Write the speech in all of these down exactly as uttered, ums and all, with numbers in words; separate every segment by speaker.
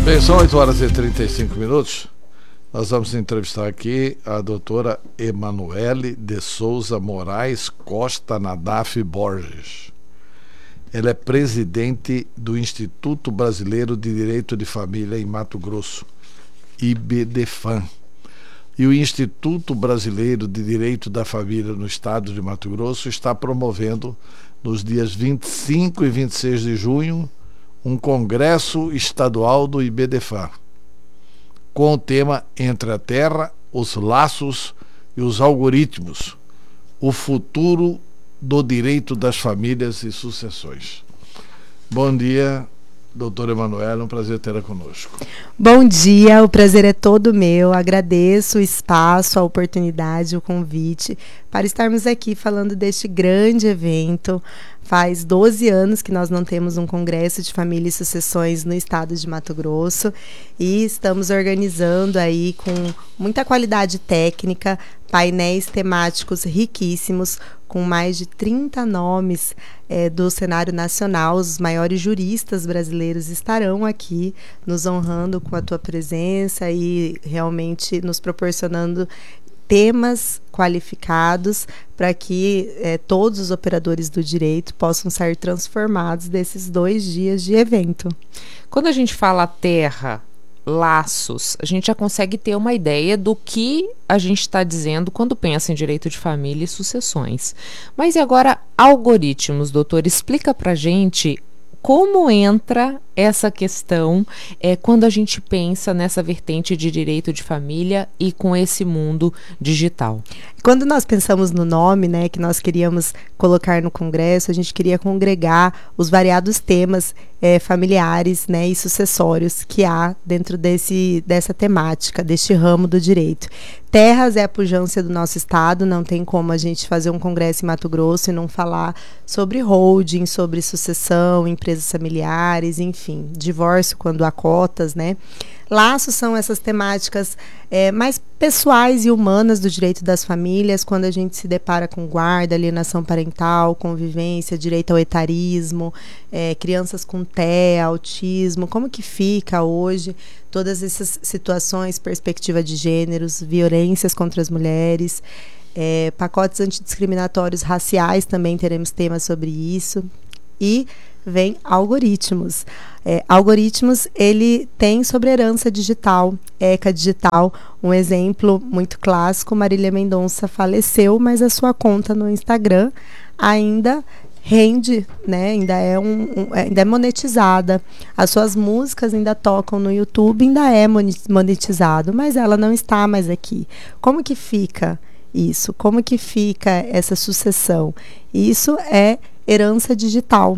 Speaker 1: Bem, são oito horas e trinta e cinco minutos. Nós vamos entrevistar aqui a doutora Emanuele de Souza Moraes Costa Nadaf Borges. Ela é presidente do Instituto Brasileiro de Direito de Família em Mato Grosso, IBDFAM. E o Instituto Brasileiro de Direito da Família no estado de Mato Grosso está promovendo, nos dias vinte e cinco e vinte e seis de junho, um congresso estadual do IBDFAM, com o tema Entre a Terra, os Laços e os Algoritmos, o futuro do direito das famílias e sucessões. Bom dia, doutora Emanuele, um prazer tê-la conosco.
Speaker 2: Bom dia, o prazer é todo meu. Agradeço o espaço, a oportunidade, o convite para estarmos aqui falando deste grande evento. Faz doze anos que nós não temos um congresso de família e sucessões no estado de Mato Grosso e estamos organizando aí com muita qualidade técnica, painéis temáticos riquíssimos, com mais de trinta nomes é, do cenário nacional. Os maiores juristas brasileiros estarão aqui nos honrando com a tua presença e realmente nos proporcionando temas qualificados para que é, todos os operadores do direito possam sair transformados desses dois dias de evento.
Speaker 3: Quando a gente fala terra, laços, a gente já consegue ter uma ideia do que a gente está dizendo quando pensa em direito de família e sucessões. Mas e agora algoritmos, doutor? Explica para a gente como entra essa questão é, quando a gente pensa nessa vertente de direito de família e com esse mundo digital.
Speaker 2: Quando nós pensamos no nome, né, que nós queríamos colocar no congresso, a gente queria congregar os variados temas é, familiares, né, e sucessórios que há dentro desse, dessa temática, deste ramo do direito. Terras é a pujança do nosso estado, não tem como a gente fazer um congresso em Mato Grosso e não falar sobre holding, sobre sucessão, empresas familiares, enfim, divórcio quando há cotas, né? Laços são essas temáticas é, mais pessoais e humanas do direito das famílias, quando a gente se depara com guarda, alienação parental, convivência, direito ao etarismo, é, crianças com T E A, autismo, como que fica hoje todas essas situações, perspectiva de gêneros, violências contra as mulheres, é, pacotes antidiscriminatórios raciais, também teremos temas sobre isso. E vem algoritmos. É, algoritmos, ele tem sobre herança digital, ECA digital, um exemplo muito clássico. Marília Mendonça faleceu, mas a sua conta no Instagram ainda rende, né? Ainda é, um, um, ainda é monetizada. As suas músicas ainda tocam no YouTube, ainda é monetizado, mas ela não está mais aqui. Como que fica isso? Como que fica essa sucessão? Isso é herança digital.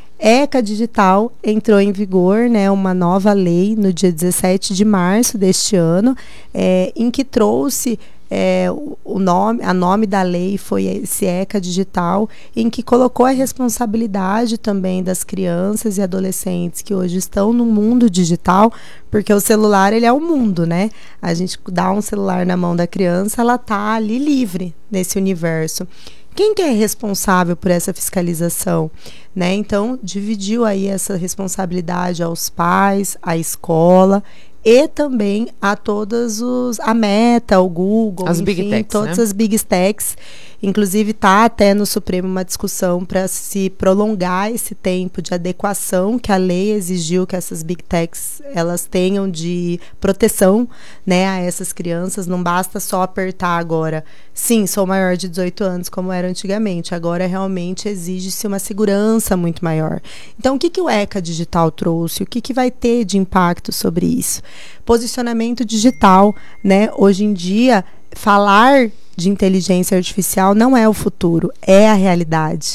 Speaker 2: ECA digital entrou em vigor, né, uma nova lei no dia dezessete de março deste ano, é, em que trouxe é, o, o nome, a nome da lei foi esse ECA digital, em que colocou a responsabilidade também das crianças e adolescentes que hoje estão no mundo digital, porque o celular, ele é o mundo, né? A gente dá um celular na mão da criança, ela tá ali livre nesse universo. Quem que é responsável por essa fiscalização? Né? Então, dividiu aí essa responsabilidade aos pais, à escola e também a todas os... a Meta, o Google,
Speaker 3: as
Speaker 2: enfim,
Speaker 3: Big Techs,
Speaker 2: todas
Speaker 3: né?
Speaker 2: as Big Techs. Inclusive, está até no Supremo uma discussão para se prolongar esse tempo de adequação que a lei exigiu que essas Big Techs elas tenham de proteção, né, a essas crianças. Não basta só apertar agora, sim, sou maior de dezoito anos, como era antigamente. Agora, realmente, exige-se uma segurança muito maior. Então, o que, que o ECA digital trouxe? O que, que vai ter de impacto sobre isso? Posicionamento digital, né? Hoje em dia, falar de inteligência artificial não é o futuro, é a realidade.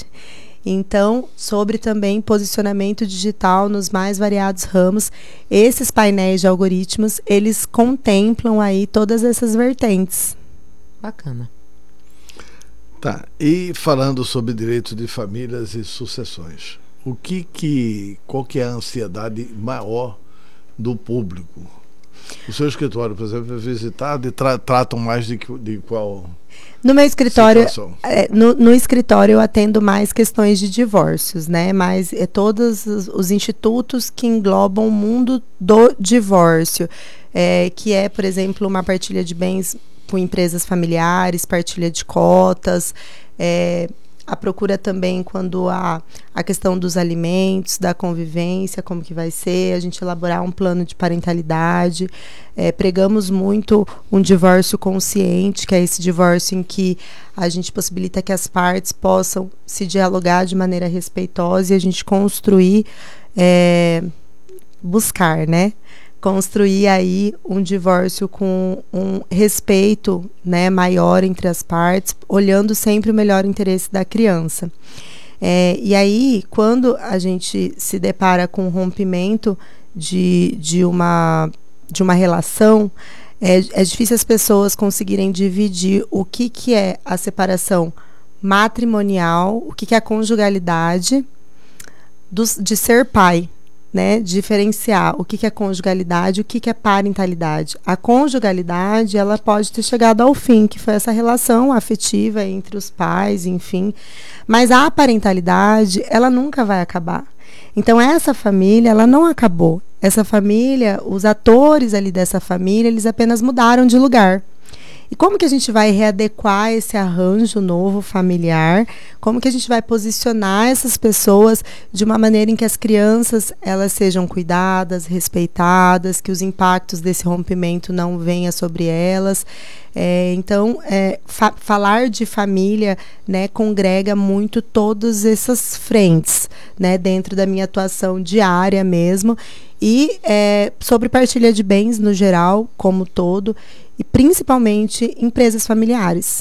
Speaker 2: Então, sobre também posicionamento digital nos mais variados ramos, esses painéis de algoritmos, eles contemplam aí todas essas vertentes.
Speaker 3: Bacana.
Speaker 1: Tá, e falando sobre direito de famílias e sucessões, o que que, qual que é a ansiedade maior do público O seu escritório, por exemplo, é visitado e tra tratam mais de, de qual?
Speaker 2: No meu escritório, é, no, no escritório eu atendo mais questões de divórcios, né? Mas é todos os, os institutos que englobam o mundo do divórcio, é, que é, por exemplo, uma partilha de bens com empresas familiares, partilha de cotas, é, a procura também quando há a questão dos alimentos, da convivência, como que vai ser, a gente elaborar um plano de parentalidade. É, pregamos muito um divórcio consciente, que é esse divórcio em que a gente possibilita que as partes possam se dialogar de maneira respeitosa e a gente construir, é, buscar, né? Construir aí um divórcio com um respeito, né, maior entre as partes, olhando sempre o melhor interesse da criança. É, e aí, quando a gente se depara com o rompimento de, de, uma, de uma relação, é, é difícil as pessoas conseguirem dividir o que, que é a separação matrimonial, o que, que é a conjugalidade dos, de ser pai. Né, diferenciar o que, que é conjugalidade e o que, que é parentalidade. A conjugalidade, ela pode ter chegado ao fim, que foi essa relação afetiva entre os pais, enfim. Mas a parentalidade, ela nunca vai acabar. Então, essa família, ela não acabou. Essa família, os atores ali dessa família, eles apenas mudaram de lugar. E como que a gente vai readequar esse arranjo novo familiar? Como que a gente vai posicionar essas pessoas de uma maneira em que as crianças elas sejam cuidadas, respeitadas, que os impactos desse rompimento não venham sobre elas? É, então, é, fa falar de família, né, congrega muito todas essas frentes, né, dentro da minha atuação diária mesmo. E é, sobre partilha de bens no geral, como todo, e principalmente empresas familiares.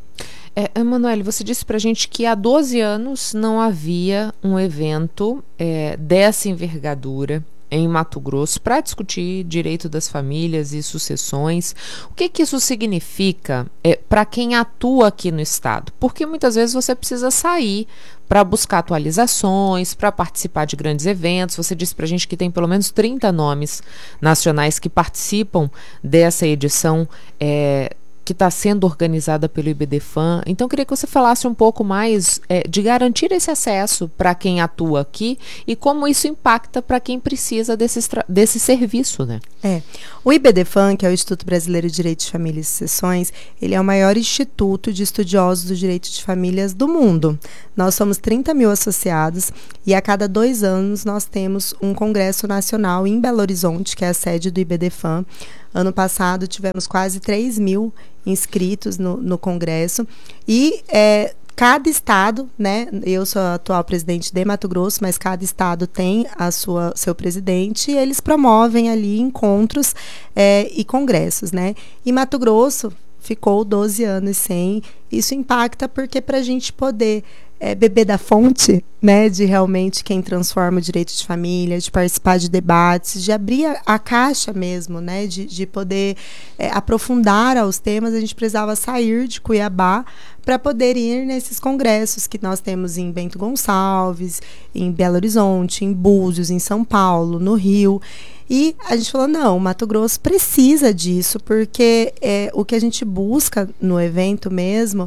Speaker 3: É, Emanuele, você disse pra gente que há doze anos não havia um evento é, dessa envergadura em Mato Grosso para discutir direito das famílias e sucessões. O que que isso significa é, para quem atua aqui no estado? Porque muitas vezes você precisa sair para buscar atualizações, para participar de grandes eventos. Você disse para a gente que tem pelo menos trinta nomes nacionais que participam dessa edição é, que está sendo organizada pelo IBDFAM. Então, eu queria que você falasse um pouco mais é, de garantir esse acesso para quem atua aqui e como isso impacta para quem precisa desse, desse serviço, né?
Speaker 2: É. O IBDFAM, que é o Instituto Brasileiro de Direito de Família e Sucessões, ele é o maior instituto de estudiosos do direito de famílias do mundo. Nós somos trinta mil associados e a cada dois anos nós temos um congresso nacional em Belo Horizonte, que é a sede do IBDFAM. Ano passado tivemos quase três mil inscritos no, no congresso e é, cada estado, né, eu sou a atual presidente de Mato Grosso, mas cada estado tem a sua, seu presidente e eles promovem ali encontros é, e congressos, né? E Mato Grosso ficou doze anos sem. Isso impacta porque para a gente poder é, beber da fonte, né, de realmente quem transforma o direito de família, de participar de debates, de abrir a, a caixa mesmo, né, de, de poder é, aprofundar aos temas, a gente precisava sair de Cuiabá para poder ir nesses congressos que nós temos em Bento Gonçalves, em Belo Horizonte, em Búzios, em São Paulo, no Rio. E a gente falou, não, o Mato Grosso precisa disso, porque é, o que a gente busca no evento mesmo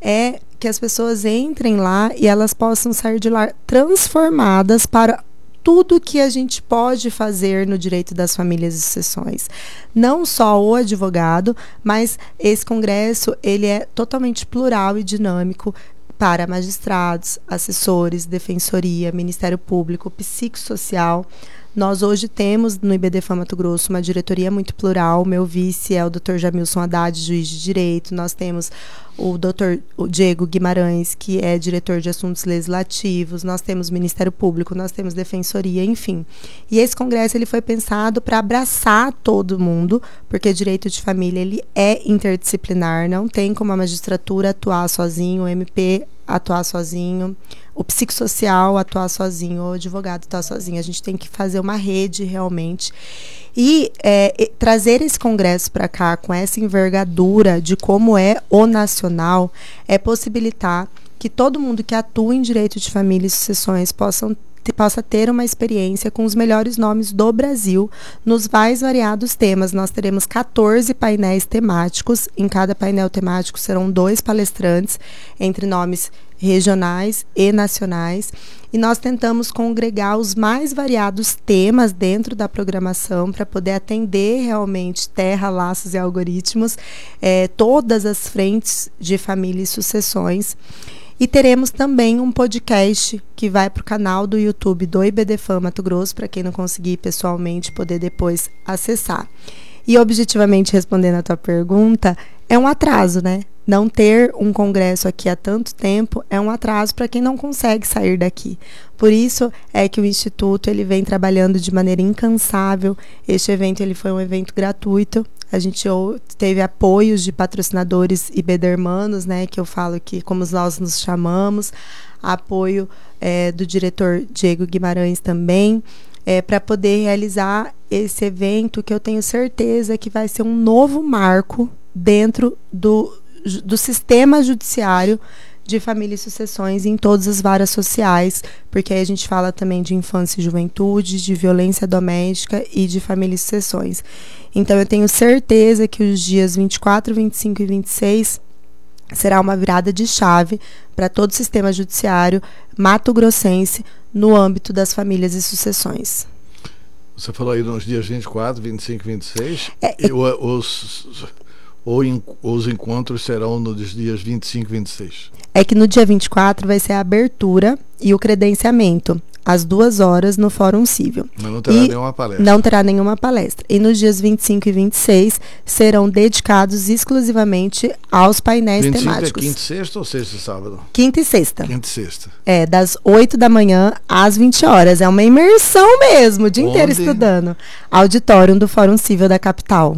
Speaker 2: é que as pessoas entrem lá e elas possam sair de lá transformadas para tudo que a gente pode fazer no direito das famílias e sucessões. Não só o advogado, mas esse congresso ele é totalmente plural e dinâmico para magistrados, assessores, defensoria, Ministério Público, psicossocial. Nós hoje temos no IBDFAM Mato Grosso uma diretoria muito plural. Meu vice é o doutor Jamilson Haddad, juiz de direito. Nós temos o doutor Diego Guimarães, que é diretor de assuntos legislativos. Nós temos Ministério Público, nós temos defensoria, enfim. E esse congresso ele foi pensado para abraçar todo mundo, porque direito de família ele é interdisciplinar. Não tem como a magistratura atuar sozinho, o M P atuar sozinho, o psicossocial atuar sozinho, o advogado atuar sozinho. A gente tem que fazer uma rede realmente. E é, trazer esse congresso para cá com essa envergadura de como é o nacional é possibilitar que todo mundo que atua em direito de família e sucessões possam te, possa ter uma experiência com os melhores nomes do Brasil nos mais variados temas. Nós teremos quatorze painéis temáticos. Em cada painel temático serão dois palestrantes, entre nomes regionais e nacionais, e nós tentamos congregar os mais variados temas dentro da programação para poder atender realmente terra, laços e algoritmos, eh, todas as frentes de família e sucessões. E teremos também um podcast que vai para o canal do YouTube do IBDFAM Mato Grosso, para quem não conseguir pessoalmente poder depois acessar. E objetivamente respondendo a tua pergunta, é um atraso, né? Não ter um congresso aqui há tanto tempo é um atraso para quem não consegue sair daqui. Por isso é que o Instituto ele vem trabalhando de maneira incansável. Este evento ele foi um evento gratuito. A gente teve apoios de patrocinadores ibedermanos, né, que eu falo que como nós nos chamamos, apoio é, do diretor Diego Guimarães também, é, para poder realizar esse evento que eu tenho certeza que vai ser um novo marco dentro do do sistema judiciário de família e sucessões em todas as varas sociais, porque aí a gente fala também de infância e juventude, de violência doméstica e de família e sucessões. Então eu tenho certeza que os dias vinte e quatro, vinte e cinco e vinte e seis será uma virada de chave para todo o sistema judiciário mato-grossense no âmbito das famílias e sucessões.
Speaker 1: Você falou aí nos dias vinte e quatro, vinte e cinco e vinte e seis,
Speaker 2: é,
Speaker 1: e os... ou in, os encontros serão nos dias vinte e cinco e vinte e seis?
Speaker 2: É que no dia vinte e quatro vai ser a abertura e o credenciamento, às duas horas, no Fórum Cível.
Speaker 1: Mas não terá
Speaker 2: e
Speaker 1: nenhuma palestra.
Speaker 2: Não terá nenhuma palestra. E nos dias vinte e cinco e vinte e seis serão dedicados exclusivamente aos painéis
Speaker 1: vinte e cinco
Speaker 2: temáticos.
Speaker 1: É quinta e sexta ou sexta e sábado?
Speaker 2: Quinta e sexta.
Speaker 1: Quinta e sexta.
Speaker 2: É, das oito da manhã às vinte horas. É uma imersão mesmo, o dia
Speaker 1: Onde?
Speaker 2: inteiro estudando. Auditório do Fórum Cível da capital.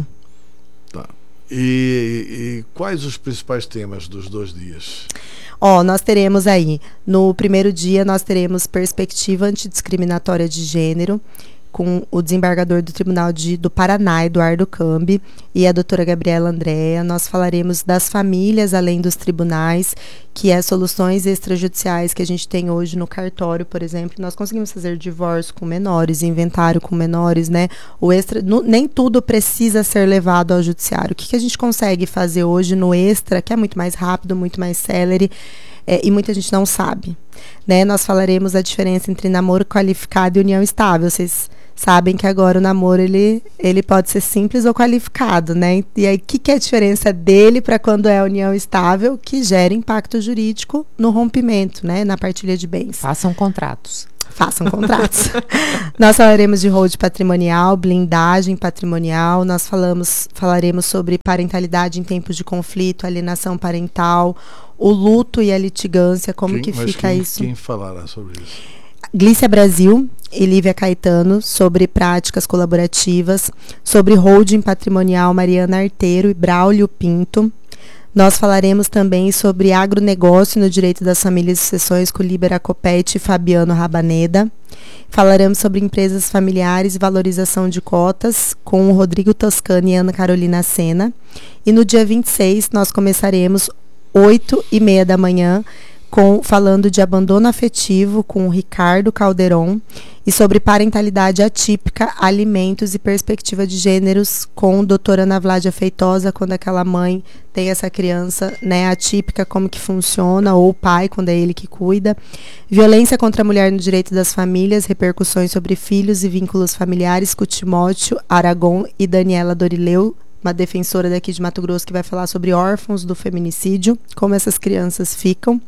Speaker 1: E, e quais os principais temas dos dois dias?
Speaker 2: Ó, nós teremos aí, no primeiro dia, nós teremos perspectiva antidiscriminatória de gênero, com o desembargador do Tribunal de, do Paraná, Eduardo Cambi, e a doutora Gabriela Andréa. Nós falaremos das famílias além dos tribunais, que é soluções extrajudiciais que a gente tem hoje no cartório, por exemplo. Nós conseguimos fazer divórcio com menores, inventário com menores, né? O extra, no, nem tudo precisa ser levado ao judiciário. O que, que a gente consegue fazer hoje no extra, que é muito mais rápido, muito mais célere, é, e muita gente não sabe, né? Nós falaremos a diferença entre namoro qualificado e união estável. Vocês sabem que agora o namoro ele, ele pode ser simples ou qualificado, né? E aí, o que, que é a diferença dele para quando é a união estável, que gera impacto jurídico no rompimento, né? Na partilha de bens.
Speaker 3: Façam contratos.
Speaker 2: Façam contratos. Nós falaremos de hold patrimonial, blindagem patrimonial. Nós falamos, falaremos sobre parentalidade em tempos de conflito, alienação parental, o luto e a litigância, como
Speaker 1: quem,
Speaker 2: que
Speaker 1: mas
Speaker 2: fica
Speaker 1: quem,
Speaker 2: isso?
Speaker 1: Quem falará sobre isso?
Speaker 2: Glícia Brasil e Lívia Caetano, sobre práticas colaborativas, sobre holding patrimonial Mariana Arteiro e Braulio Pinto. Nós falaremos também sobre agronegócio no direito das famílias e sucessões com Libera Copete e Fabiano Rabaneda. Falaremos sobre empresas familiares e valorização de cotas com o Rodrigo Toscani e Ana Carolina Sena. E no dia vinte e seis nós começaremos oito e meia da manhã Com, falando de abandono afetivo com o Ricardo Calderon e sobre parentalidade atípica, alimentos e perspectiva de gêneros com a doutora Ana Vládia Feitosa, quando aquela mãe tem essa criança, né, atípica, como que funciona, ou o pai, quando é ele que cuida. Violência contra a mulher no direito das famílias, repercussões sobre filhos e vínculos familiares, com Timóteo Aragon e Daniela Dorileu, uma defensora daqui de Mato Grosso, que vai falar sobre órfãos do feminicídio, como essas crianças ficam.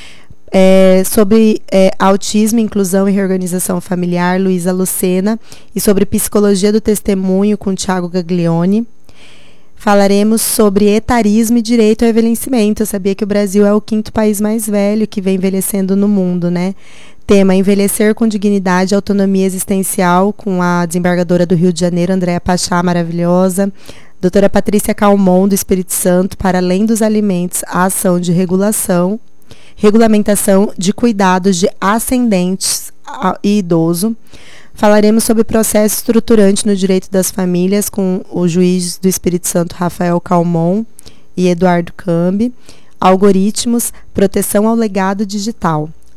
Speaker 2: É, sobre é, autismo, inclusão e reorganização familiar, Luísa Lucena, e sobre psicologia do testemunho, com Tiago Gaglione. Falaremos sobre etarismo e direito ao envelhecimento. Eu sabia que o Brasil é o quinto país mais velho que vem envelhecendo no mundo, né? Tema: envelhecer com dignidade e autonomia existencial, com a desembargadora do Rio de Janeiro, Andréa Pachá, maravilhosa. Doutora Patrícia Calmon, do Espírito Santo, para além dos alimentos, a ação de regulação, regulamentação de cuidados de ascendentes e idoso. Falaremos sobre processo estruturante no direito das famílias, com o juiz do Espírito Santo, Rafael Calmon e Eduardo Cambi. Algoritmos, proteção ao legado digital.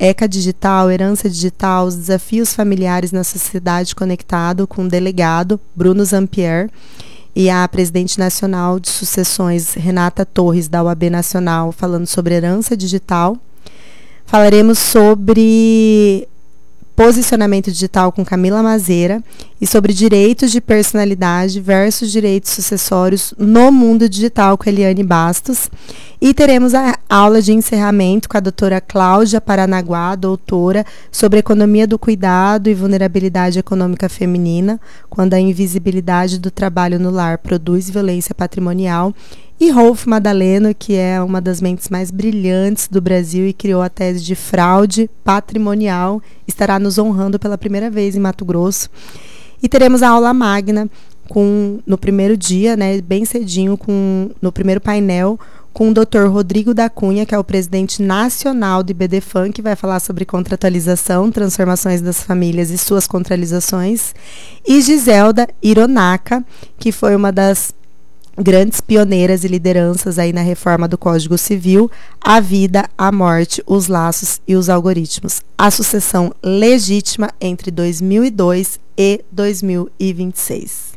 Speaker 2: ECA Digital, Herança Digital, os desafios familiares na sociedade conectado, com o delegado Bruno Zampier e a presidente nacional de sucessões, Renata Torres, da U A B Nacional, falando sobre herança digital. Falaremos sobre posicionamento digital com Camila Mazeira e sobre direitos de personalidade versus direitos sucessórios no mundo digital com Eliane Bastos. E teremos a aula de encerramento com a doutora Cláudia Paranaguá, doutora, sobre economia do cuidado e vulnerabilidade econômica feminina, quando a invisibilidade do trabalho no lar produz violência patrimonial. E Rolf Madaleno, que é uma das mentes mais brilhantes do Brasil e criou a tese de fraude patrimonial, estará nos honrando pela primeira vez em Mato Grosso. E teremos a aula magna com, no primeiro dia, né, bem cedinho, com, no primeiro painel, com o doutor Rodrigo da Cunha, que é o presidente nacional do I B D F A M, que vai falar sobre contratualização, transformações das famílias e suas contratualizações. E Giselda Hironaka, que foi uma das grandes pioneiras e lideranças aí na reforma do Código Civil, a vida, a morte, os laços e os algoritmos. A sucessão legítima entre dois mil e dois e dois mil e vinte e seis.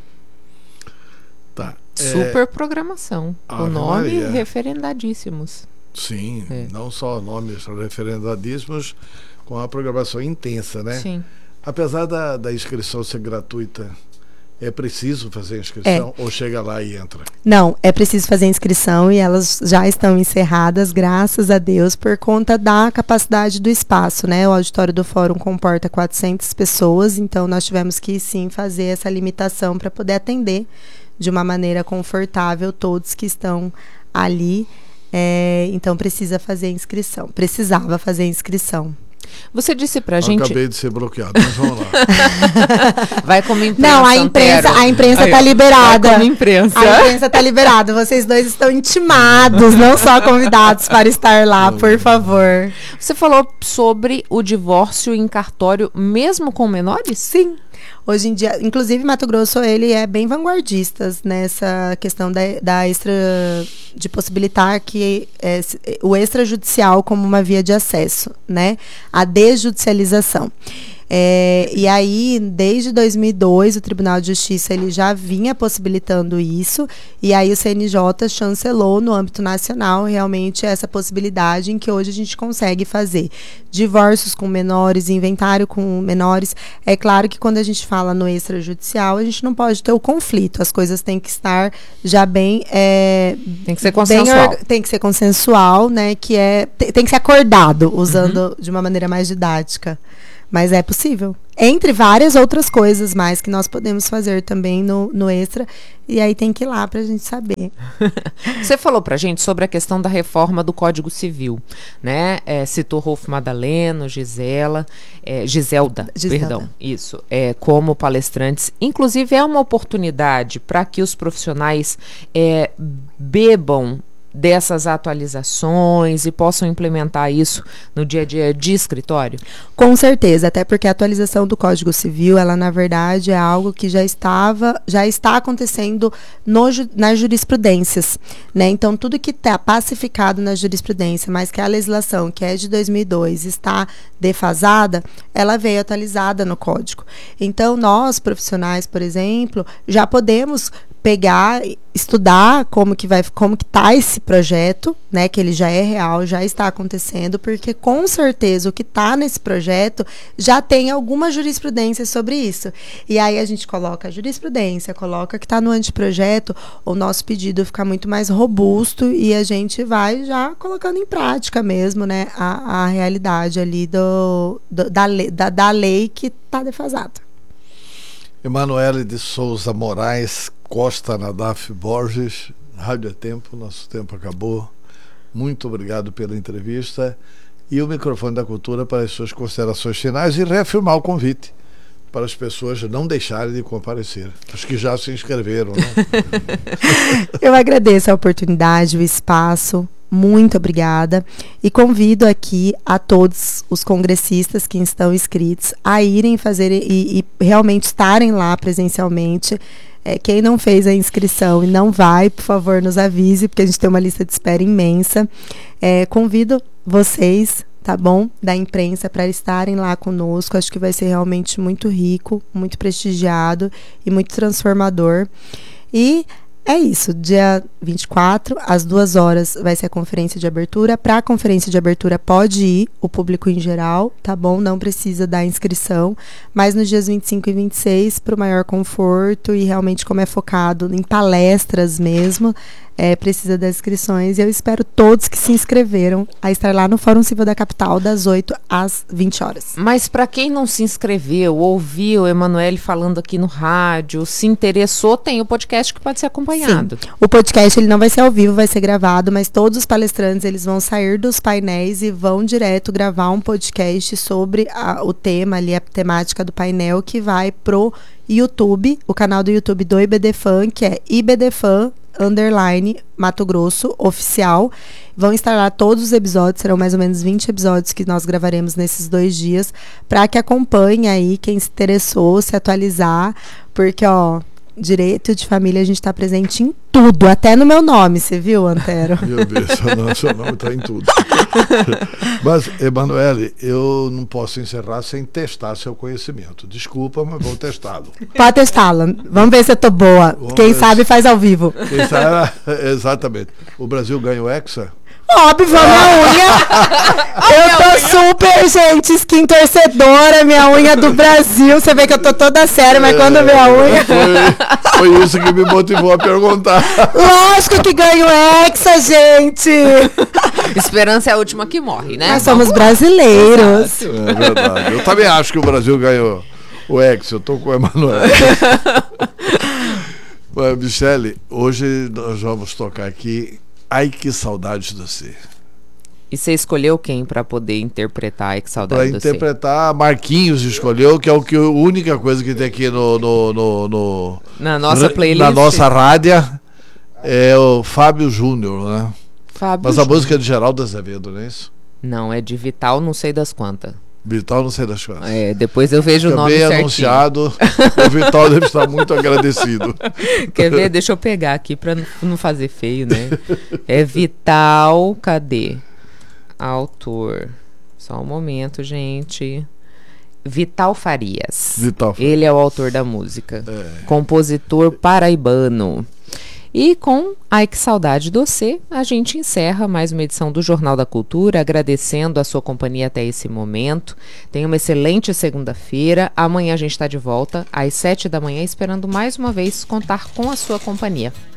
Speaker 1: Tá.
Speaker 3: Super
Speaker 1: é...
Speaker 3: programação.
Speaker 1: Ave
Speaker 3: o nome
Speaker 1: Maria.
Speaker 3: Referendadíssimos.
Speaker 1: Sim,
Speaker 3: É.
Speaker 1: não só nomes referendadíssimos, com a programação intensa, né?
Speaker 3: Sim.
Speaker 1: Apesar da, da inscrição ser gratuita, é preciso fazer a inscrição ou chega lá e entra?
Speaker 2: Não, é preciso fazer a inscrição e elas já estão encerradas, graças a Deus, por conta da capacidade do espaço, né? O auditório do fórum comporta quatrocentas pessoas, então nós tivemos que sim fazer essa limitação para poder atender de uma maneira confortável todos que estão ali. É, então precisa fazer a inscrição. Precisava fazer a inscrição.
Speaker 3: Você disse pra
Speaker 1: Eu
Speaker 3: gente...
Speaker 1: acabei de ser bloqueado, mas vamos lá.
Speaker 3: Vai como imprensa.
Speaker 2: Não, a imprensa,
Speaker 3: Antero.
Speaker 2: a imprensa
Speaker 3: Aí,
Speaker 2: tá
Speaker 3: ó.
Speaker 2: liberada.
Speaker 3: Vai como imprensa.
Speaker 2: A imprensa tá liberada. Vocês dois estão intimados, não só convidados para estar lá, por favor.
Speaker 3: Você falou sobre o divórcio em cartório, mesmo com menores?
Speaker 2: Sim. Hoje em dia, inclusive Mato Grosso, ele é bem vanguardista nessa questão da, da extra, de possibilitar que é, o extrajudicial como uma via de acesso, né? A desjudicialização. É, e aí, desde dois mil e dois, o Tribunal de Justiça ele já vinha possibilitando isso, e aí o C N J chancelou no âmbito nacional realmente essa possibilidade em que hoje a gente consegue fazer divórcios com menores, inventário com menores. É claro que quando a gente fala no extrajudicial, a gente não pode ter o conflito, as coisas têm que estar já bem... É,
Speaker 3: tem que ser consensual.
Speaker 2: Bem, tem que ser consensual, né, que é, tem, tem que ser acordado, usando uhum. de uma maneira mais didática. Mas é possível. Entre várias outras coisas mais que nós podemos fazer também no, no Extra. E aí tem que ir lá para a gente saber.
Speaker 3: Você falou para a gente sobre a questão da reforma do Código Civil, né? É, citou Rolf Madaleno, Gisela, é, Giselda,
Speaker 2: Giselda,
Speaker 3: perdão, isso, é, como palestrantes. Inclusive é uma oportunidade para que os profissionais é, bebam dessas atualizações e possam implementar isso no dia a dia de escritório?
Speaker 2: Com certeza, até porque a atualização do Código Civil, ela na verdade é algo que já estava, já está acontecendo no, nas jurisprudências, né? Então tudo que está pacificado na jurisprudência, mas que a legislação, que é de dois mil e dois, está defasada, ela veio atualizada no Código. Então nós, profissionais, por exemplo, já podemos pegar, estudar como que vai, como que tá esse projeto, né, que ele já é real, já está acontecendo, porque com certeza o que está nesse projeto já tem alguma jurisprudência sobre isso. E aí a gente coloca a jurisprudência, coloca que está no anteprojeto, o nosso pedido fica muito mais robusto e a gente vai já colocando em prática mesmo, né, a, a realidade ali do, do da, lei, da, da lei que está defasada.
Speaker 1: Emanuele de Souza Moraes Costa Nadaf Borges, Rádio é Tempo, nosso tempo acabou. Muito obrigado pela entrevista e o microfone da cultura para as suas considerações finais e reafirmar o convite para as pessoas não deixarem de comparecer. Acho que já se inscreveram, né?
Speaker 2: Eu agradeço a oportunidade, o espaço. Muito obrigada e convido aqui a todos os congressistas que estão inscritos a irem fazer e, e realmente estarem lá presencialmente. É, quem não fez a inscrição e não vai, por favor, nos avise, porque a gente tem uma lista de espera imensa. É, convido vocês tá bom? Da imprensa para estarem lá conosco. Acho que vai ser realmente muito rico, muito prestigiado e muito transformador. E é isso, dia vinte e quatro, às duas horas, vai ser a conferência de abertura. Para a conferência de abertura pode ir o público em geral, tá bom? Não precisa dar inscrição. Mas nos dias vinte e cinco e vinte e seis, para o maior conforto e realmente como é focado em palestras mesmo, é, precisa das inscrições. E eu espero todos que se inscreveram a estar lá no Fórum Civil da Capital, das oito às vinte horas.
Speaker 3: Mas para quem não se inscreveu, ouviu o Emanuele falando aqui no rádio, se interessou, tem o podcast que pode ser acompanhado.
Speaker 2: Sim. O podcast ele não vai ser ao vivo, vai ser gravado, mas todos os palestrantes eles vão sair dos painéis e vão direto gravar um podcast sobre a, o tema ali, a temática do painel, que vai pro YouTube, o canal do YouTube do I B D Fan, que é I B D Fan underline Mato Grosso oficial. Vão estar lá todos os episódios, serão mais ou menos vinte episódios que nós gravaremos nesses dois dias, para que acompanhe aí quem se interessou, se atualizar, porque ó, direito de família a gente está presente em tudo, até no meu nome, você viu, Antero?
Speaker 1: Meu Deus, seu, seu nome está em tudo. Mas, Emanuele, eu não posso encerrar sem testar seu conhecimento. Desculpa, mas vou testá-lo.
Speaker 2: Pode testá-la. Vamos ver se eu tô boa.
Speaker 1: Vamos
Speaker 2: Quem
Speaker 1: ver
Speaker 2: sabe
Speaker 1: se...
Speaker 2: faz ao vivo.
Speaker 1: Quem sabe, exatamente. O Brasil ganha o Hexa?
Speaker 2: Óbvio, minha unha. Eu tô super, gente, skin torcedora, minha unha do Brasil. Você vê que eu tô toda séria, mas quando vê a unha...
Speaker 1: Foi, foi isso que me motivou a perguntar.
Speaker 2: Lógico que ganho Hexa, gente.
Speaker 3: Esperança é a última que morre, né?
Speaker 2: Nós somos brasileiros.
Speaker 1: É verdade. Eu também acho que o Brasil ganhou o Hexa. Eu tô com o Emanuele. Michele, hoje nós vamos tocar aqui Ai Que Saudade de Você.
Speaker 3: E você escolheu quem para poder interpretar Ai Que Saudade
Speaker 1: Para
Speaker 3: de Você?
Speaker 1: interpretar, Marquinhos escolheu, que é o que, a única coisa que tem aqui no, no, no, no
Speaker 3: na nossa playlist.
Speaker 1: Na nossa rádio é o Fábio Júnior, né?
Speaker 3: Fábio
Speaker 1: Mas a
Speaker 3: Júnior.
Speaker 1: música é de Geraldo Azevedo, não é isso?
Speaker 3: Não, é de Vital, não sei das quantas.
Speaker 1: Vital, não sei das quantas.
Speaker 3: É, depois eu vejo
Speaker 1: Fica
Speaker 3: o nome
Speaker 1: bem
Speaker 3: certinho.
Speaker 1: anunciado. O Vital deve estar muito agradecido.
Speaker 3: Quer ver? Deixa eu pegar aqui para não fazer feio, né? É Vital, cadê? Autor. Só um momento, gente. Vital Farias.
Speaker 1: Vital Farias.
Speaker 3: Ele é o autor da música.
Speaker 1: É.
Speaker 3: Compositor paraibano. E com Ai Que Saudade de Você, a gente encerra mais uma edição do Jornal da Cultura, agradecendo a sua companhia até esse momento. Tenha uma excelente segunda-feira. Amanhã a gente está de volta às sete da manhã, esperando mais uma vez contar com a sua companhia.